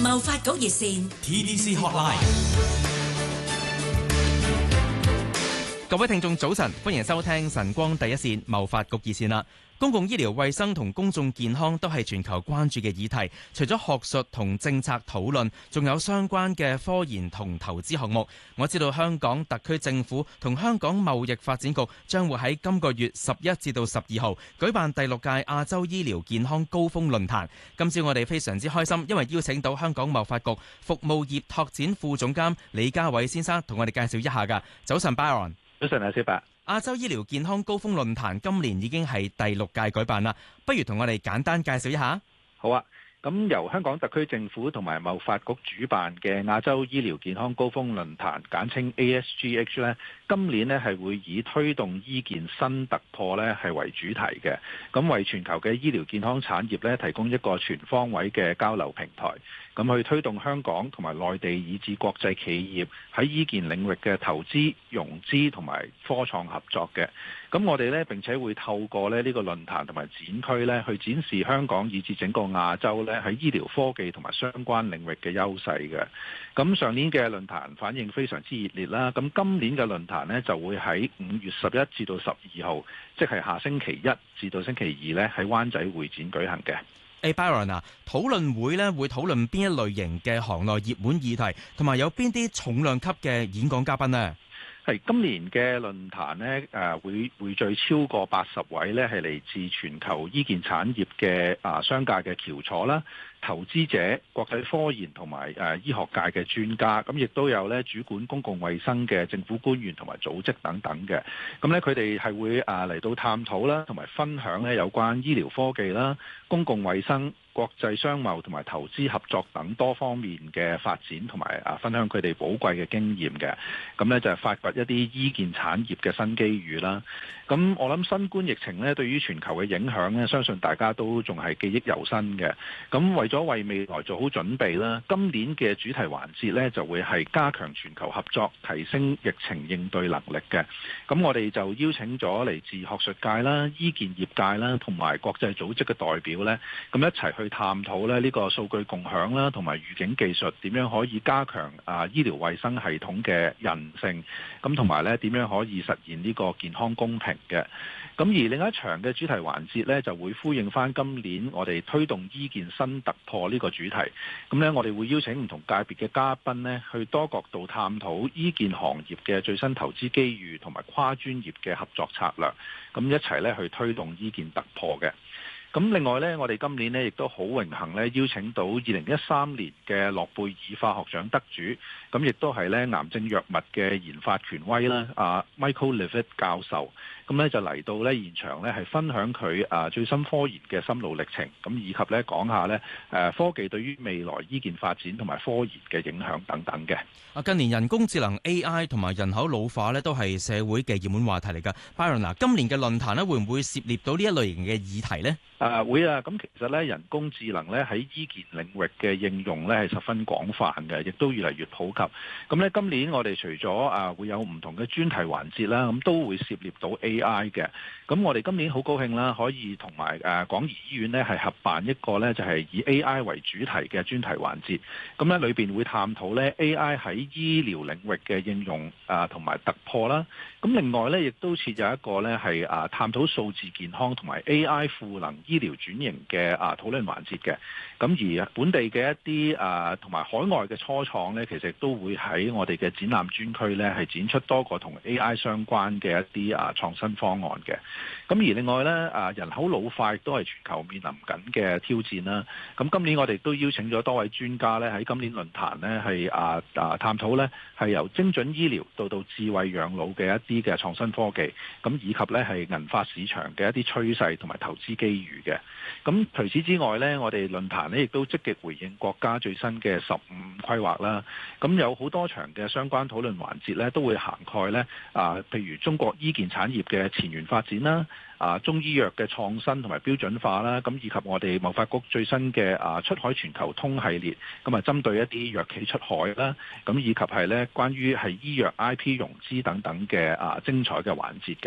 貿發局熱線 TDC Hotline。 各位聽眾早晨，歡迎收聽晨光第一線貿發局熱線啦。公共醫療衛生同公眾健康都係全球關注嘅議題，除咗學術同政策討論，仲有相關嘅科研同投資項目。我知道香港特區政府同香港貿易發展局將會喺今個月11至到12號舉辦第6屆亞洲醫療健康高峰論壇。今朝我哋非常之開心，因為邀請到香港貿發局服務業拓展副總監李家偉先生同我哋介紹一下㗎。早晨 Byron。 早晨啊，小白。 亞洲醫療健康高峰論壇今年已經係第6屆舉辦啦，不如同我哋簡單介紹一下。 好啊，咁由香港特區政府同埋貿發局主辦嘅亞洲醫療健康高峰論壇，簡稱 ASGH 呢，今年呢係會以推動醫健新突破呢係為主題嘅，咁為全球嘅醫療健康產業呢提供一個全方位嘅交流平台。咁去推動香港同埋內地以至國際企業喺醫健領域嘅投資、融資同埋科創合作嘅。咁我哋呢並且會透過呢個論壇同埋展區呢去展示香港以至整個亞洲呢喺醫療科技同埋相關領域嘅優勢嘅。咁上年嘅論壇反應非常之熱烈啦。咁今年嘅論壇呢就會喺5月11至到12號，即係下星期1至到星期2呢喺灣仔會展舉行嘅。 Byron 啊，討論會呢會討論邊一類型嘅行內熱門議題，同埋有邊啲重量級嘅演講嘉賓呢？ 係今年嘅論壇呢，會聚超過80位呢係嚟自全球醫健產業嘅商界嘅翹楚啦、投資者、國際科研同埋醫學界嘅專家，咁亦都有呢主管公共衛生嘅政府官員同埋組織等等嘅。咁呢，佢哋係會嚟到探討啦，同埋分享呢有關醫療科技啦、公共衛生、國際商貿同埋投資合作等多方面嘅發展，同埋分享佢哋寶貴嘅經驗嘅。咁呢，就係發掘一啲醫健產業嘅新機遇啦。咁我諗新冠疫情呢對於全球嘅影響呢，相信大家都仲係記憶猶新嘅。咁為咗為未來做好準備啦，今年嘅主題環節呢就會係加強全球合作，提升疫情應對能力嘅。咁我哋就邀請咗嚟自學術界啦、醫健業界啦，同埋國際組織嘅代表呢，咁一齊去探討呢個數據共享啦，同埋預警技術點樣可以加強醫療衛生系統嘅韌性，咁同埋呢點樣可以實現呢個健康公平嘅。咁而另一場嘅主題環節呢，就會呼應翻今年我哋推動醫健新突破呢個主題。咁呢，我哋會邀請唔同界別嘅嘉賓呢，去多角度探討醫健行業嘅最新投資機遇同埋跨專業嘅合作策略，咁一齊呢去推動醫健突破嘅。咁另外呢，我哋今年呢亦都好榮幸呢邀請到2013年嘅諾貝爾化學獎得主，咁亦都係呢癌症藥物嘅研發權威啦，Michael Levit 教授，咁呢就嚟到呢現場呢係分享佢最新科研嘅心路歷程，咁以及呢講下呢科技對於未來醫健發展同埋科研嘅影響等等嘅。 近年人工智能 AI 同埋人口老化呢都係社會嘅熱門話題嚟㗎。Byron，今年嘅論壇呢會唔會涉獵到呢一類型嘅議題呢？ 會啊，咁其實咧人工智能咧喺醫健領域嘅應用咧係十分廣泛嘅，亦都越嚟越普及。咁咧今年我哋除咗會有唔同嘅專題環節啦，咁都會涉獵到 AI 嘅。咁我哋今年好高興啦，可以同埋廣怡醫院咧係合辦一個咧就係以 AI 為主題嘅專題環節。咁咧裏邊會探討咧 AI 喺醫療領域嘅應用同埋突破啦。咁另外咧亦都設有一個咧係探討數字健康同埋 AI 賦能醫療轉型嘅討論環節嘅。咁而本地嘅一啲同埋海外嘅初創咧，其實都會喺我哋嘅展覽專區咧係展出多個同 AI 相關嘅一啲創新方案嘅。咁而另外咧人口老化亦都係全球面臨緊嘅挑戰啦。咁今年我哋都邀請咗多位專家咧喺今年論壇咧係探討咧係由精準醫療到智慧養老嘅一啲嘅創新科技，咁以及咧係銀髮市場嘅一啲趨勢同埋投資機遇嘅。咁除此之外咧，我哋論壇咧亦都積極回應國家最新嘅15規劃啦。咁有好多場嘅相關討論環節咧，都會涵蓋咧譬如中國醫健產業嘅前沿發展啦，中醫藥嘅創新同埋標準化啦，咁以及我哋貿發局最新嘅出海全球通系列，咁針對一啲藥企出海啦，咁以及係咧關於係醫藥 IP 融資等等嘅精彩嘅環節嘅。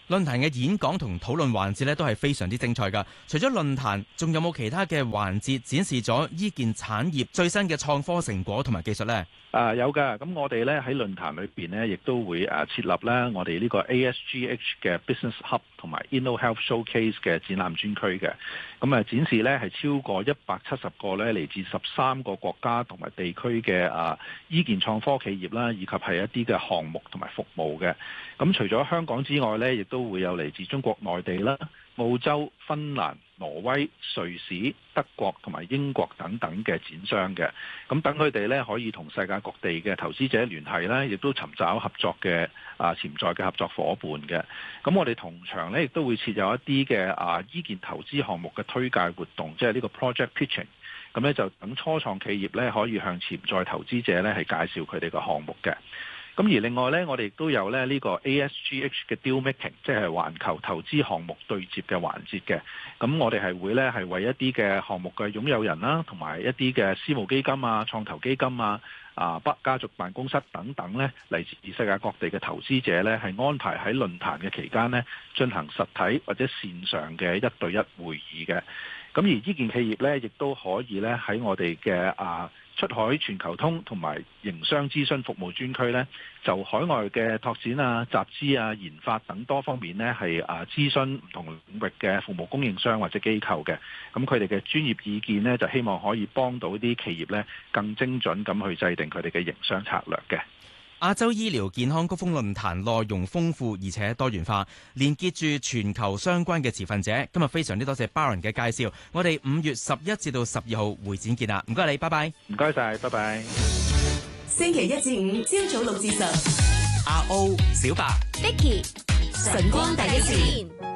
論壇嘅演講同討論環節咧都係非常之精彩㗎。除咗論壇，仲有冇其他嘅環節展示咗醫健產業最新嘅創科成果同埋技術呢？ 有㗎，咁我哋咧喺論壇裏邊呢，亦都會設立咧我哋呢個 ASGH 嘅 Business Hub 同埋 InnoHealth Showcase 嘅展覽專區嘅。咁展示咧係超過170個咧嚟自13個國家同埋地區嘅醫健創科企業啦，以及係一啲嘅項目同埋服務嘅。咁除咗香港之外咧，亦都會有嚟自中國內地啦、澳洲、芬蘭、挪威、瑞士、德國同埋英國等等嘅展商嘅，咁等佢哋咧可以同世界各地嘅投資者聯繫咧，亦都尋找合作嘅潛在嘅合作伙伴嘅。咁我哋同場咧亦都會設有一啲嘅醫健投資項目嘅推介活動，即係呢個 project pitching。咁咧就等初創企業咧可以向潛在投資者咧係介紹佢哋嘅項目嘅。咁而另外咧，我哋亦都有咧呢個 ASGH 嘅 deal making， 即係環球投資項目對接嘅環節嘅。咁我哋係會咧係為一啲嘅項目嘅擁有人啦，同埋一啲嘅私募基金啊、創投基金啊、家族辦公室等等咧，嚟自世界各地嘅投資者咧，係安排喺論壇嘅期間呢進行實體或者線上嘅1對1會議嘅。咁而醫健企業咧，亦都可以咧喺我哋嘅出海全球通同埋營商諮詢服務專區呢，就海外嘅拓展集資研發等多方面呢，係諮詢唔同領域嘅服務供應商或者機構嘅。咁佢哋嘅專業意見呢，就希望可以幫到啲企業呢更精準咁去制定佢哋嘅營商策略嘅。 亞洲醫療健康高峰論壇內容豐富而且多元化，連結住全球相關嘅持份者。今日非常之多謝 Byron 嘅介紹，我哋5月11至到12號會展見啦。唔該你，拜拜。 唔該晒，拜拜。 星期1至5朝早6至10， 阿 O 小白 Vicky 晨光第一線。